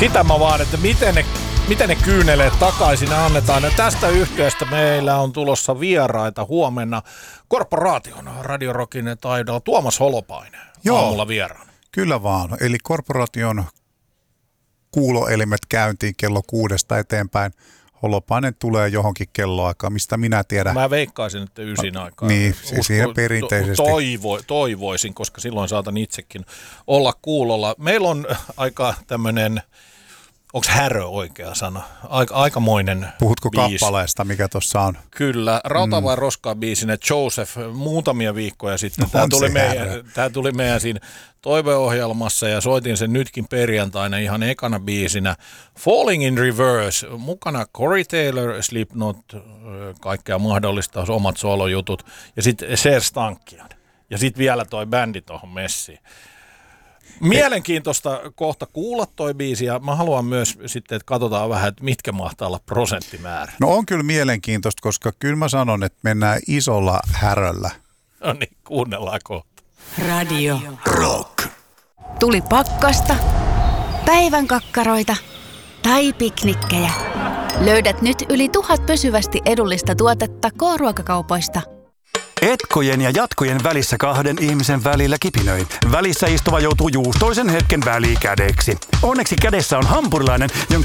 Sitä mä vaan, että miten ne kyyneleet takaisin annetaan. Ja tästä yhtiöstä meillä on tulossa vieraita huomenna Korporaation Radio Rockin taidolla Tuomas Holopainen aamulla vieraana. Kyllä vaan. Eli Korporaation kuuloelimet käyntiin kello 6 eteenpäin. Holopainen tulee johonkin kelloaikaan, mistä minä tiedän. Mä veikkaisin, että 9 aikaa. Niin, siihen perinteisesti. Toivoisin, koska silloin saatan itsekin olla kuulolla. Meillä on aika tämmöinen, onko härö oikea sana? Aikamoinen Puhutko biisi. kappaleesta, mikä tuossa on? Kyllä, Rauta vai roskaa -biisinä Joseph muutamia viikkoja sitten. Tämä tuli meidän siinä toiveohjelmassa ja soitin sen nytkin perjantaina ihan ekana biisinä. Falling in Reverse, mukana Corey Taylor, Slipknot, kaikkea mahdollista, omat solojutut ja sitten Serge Tankian. Ja sitten vielä toi bändi tuohon messiin. Mielenkiintoista kohta kuulla toi biisi ja mä haluan myös sitten, että katsotaan vähän, että mitkä mahtaa olla prosenttimäärä. No on kyllä mielenkiintoista, koska kyllä mä sanon, että mennään isolla häröllä. No niin, kuunnellaan kohta. Radio Rock. Tuli pakkasta, päivän kakkaroita tai piknikkejä. Löydät nyt yli 1000 pysyvästi edullista tuotetta K-ruokakaupoista. Etkojen ja jatkojen välissä 2 ihmisen välillä kipinöi. Välissä istuva joutuu juustoisen hetken välikädeksi. Onneksi kädessä on hampurilainen, jonka